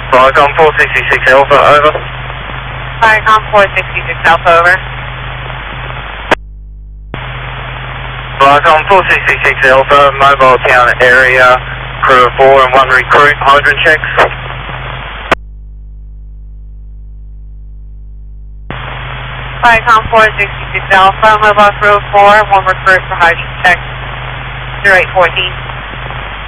Viacom 466 Alpha, over. Viacom 466 Alpha, over. Viacom 466 Alpha, mobile town area, crew of 4 and 1 recruit, hydrant checks. Viacom 466 Alpha, mobile crew of 4, 1 recruit for hydrant check. 0814.